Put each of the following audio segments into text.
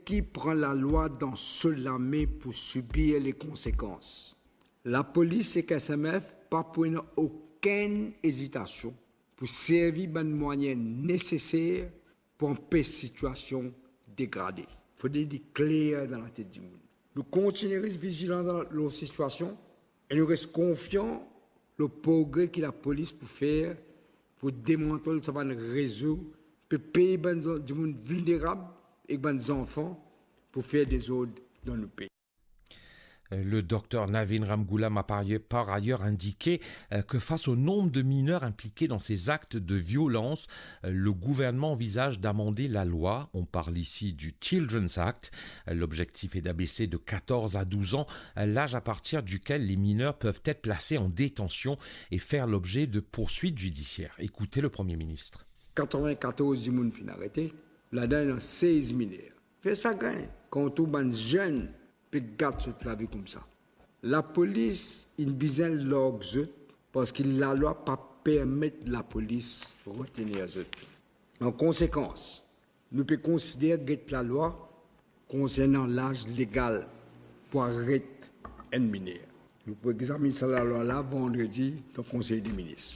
qui prend la loi dans la main pour subir les conséquences. La police et KSMF pas pour aucune hésitation pour servir les moyens nécessaires pour empêcher la situation dégradée. Il faut des clairs dans la tête du monde. Nous continuerons vigilants dans la situation et nous restons confiants le progrès que la police peut faire pour démontrer que ça va résoudre, pour payer du monde vulnérable et les enfants pour faire des ordres dans le pays. Le docteur Navin Ramgoolam a par ailleurs indiqué que face au nombre de mineurs impliqués dans ces actes de violence, le gouvernement envisage d'amender la loi. On parle ici du Children's Act. L'objectif est d'abaisser de 14 à 12 ans l'âge à partir duquel les mineurs peuvent être placés en détention et faire l'objet de poursuites judiciaires. Écoutez le Premier ministre. 94 du monde fin arrêté, là-dedans il y a 16 mineurs. Fait ça gagne quand tout les jeunes peut garder toute la vie comme ça. La police, il besoin de l'ordre parce que la loi pas permettre la police de retenir les autres. En conséquence, nous pouvons considérer que la loi concernant l'âge légal pour arrêter un mineur. Nous pouvons examiner la loi là vendredi dans le Conseil des ministres.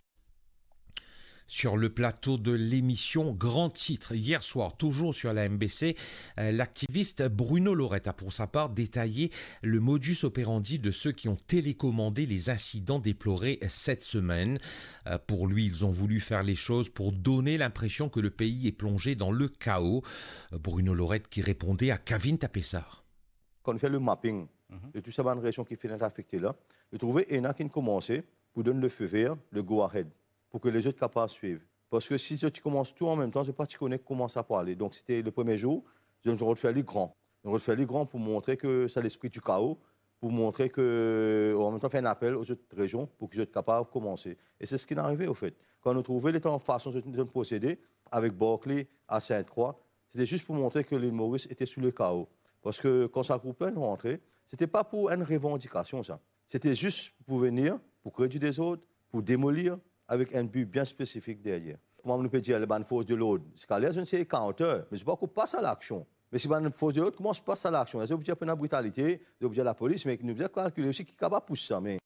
Sur le plateau de l'émission Grand Titre, hier soir, toujours sur la MBC, l'activiste Bruno Lorette a pour sa part détaillé le modus operandi de ceux qui ont télécommandé les incidents déplorés cette semaine. Pour lui, ils ont voulu faire les choses pour donner l'impression que le pays est plongé dans le chaos. Bruno Lorette qui répondait à Kavin Tapessar. Quand on fait le mapping de toutes ces régions qui sont affectées là, je trouvais ENA qui a commencé pour donner le feu vert, le go-ahead, pour que les autres capables de suivre. Parce que si tu commences tout en même temps, je ne sais pas si tu connais comment ça peut aller. Donc c'était le premier jour, je vais refaire les grands. Je vais refaire les grands pour montrer que c'est l'esprit du chaos, pour montrer que, en même temps, faire un appel aux autres régions pour qu'ils soient capables de commencer. Et c'est ce qui est arrivé, au fait. Quand on trouvait les temps en façon de procéder, avec Barclay à Sainte-Croix, c'était juste pour montrer que l'île Maurice était sous le chaos. Parce que quand ça groupe est rentré, ce n'était pas pour une revendication, ça. C'était juste pour venir, pour créer du désordre, pour démolir, avec un but bien spécifique derrière. Comment on peut dire les bonnes forces de l'ordre? Parce je ne sais counter, mais je ne sais pas qu'on passe à l'action. Mais si les bonnes forces de l'ordre, comment se passe à l'action? C'est obligé de la brutalité, c'est obligé de la police, mais nous devons calculer aussi qui est capable de pousser ça. Mais...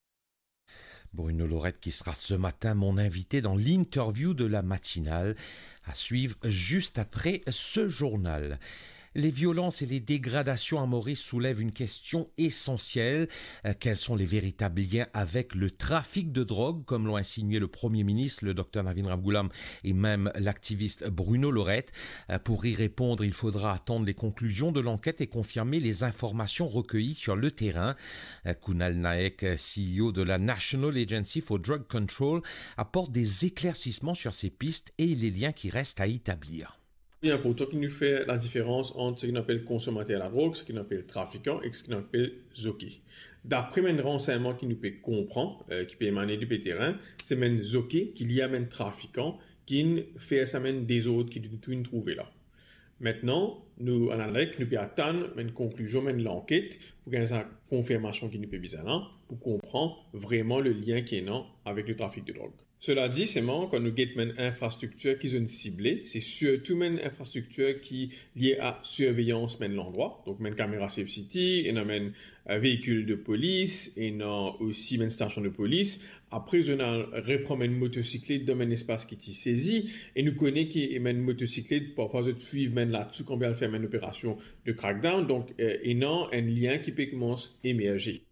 Bruno Lorette qui sera ce matin mon invité dans l'interview de la matinale, à suivre juste après ce journal. Les violences et les dégradations à Maurice soulèvent une question essentielle. Quels sont les véritables liens avec le trafic de drogue, comme l'ont insinué le Premier ministre, le docteur Navin Ramgoolam et même l'activiste Bruno Lorette. Pour y répondre, il faudra attendre les conclusions de l'enquête et confirmer les informations recueillies sur le terrain. Kunal Naik, CEO de la National Agency for Drug Control, apporte des éclaircissements sur ces pistes et les liens qui restent à établir. Il est important qu'il nous fait la différence entre ce qu'on appelle consommateur à la drogue, ce qu'on appelle trafiquant et ce qu'on appelle zoké. D'après mes renseignements qui nous peut comprendre, qui peut émaner du terrain, c'est même zoké qu'il y a même trafiquant qui fait ça même des autres qui nous trouver là. Maintenant, nous, en Amérique, nous pouvons attendre une conclusion de l'enquête pour qu'il y ait une confirmation qui nous peut bizarre pour comprendre vraiment le lien qui est là avec le trafic de drogue. Cela dit, c'est marrant quand nous guettons une infrastructure qui sont ciblées, c'est surtout une infrastructure qui est liée à surveillance de l'endroit, donc une caméra Safe City, et une véhicule de police, et aussi une station de police. Après, on a reprend une motocyclette dans un espace qui est saisi, et nous connaissons qu'il y a une motocyclette pour pouvoir suivre là-dessus quand on fait une opération de crackdown, donc il y a un lien qui peut commencer à émerger.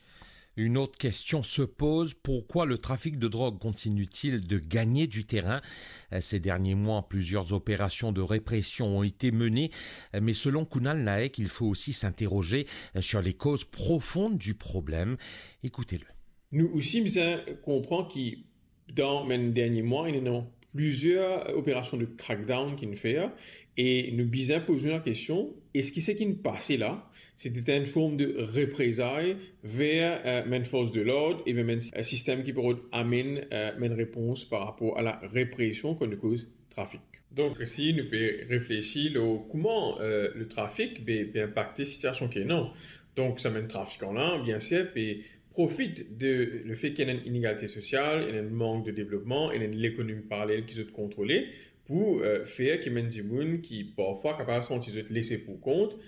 Une autre question se pose, pourquoi le trafic de drogue continue-t-il de gagner du terrain? Ces derniers mois, plusieurs opérations de répression ont été menées, mais selon Kunal Naik, il faut aussi s'interroger sur les causes profondes du problème. Écoutez-le. Nous aussi, nous comprenons que dans les derniers mois, il y a plusieurs opérations de crackdown qui nous fait et nous bisons poser la question, est-ce que ce qui nous passait là, c'était une forme de représailles vers une force de l'ordre et vers un système qui pourrait amener une réponse par rapport à la répression qu'on cause trafic. Donc, si nous pouvons réfléchir comment le trafic peut impacter la situation qui est non. Donc, ça mène trafic en là, bien sûr, et profite de le fait qu'il y a une inégalité sociale, il y a un manque de développement, il y a l'économie parallèle qui est contrôlée pour faire qu'il y ait des gens qui parfois capables de se sentir laissés pour compte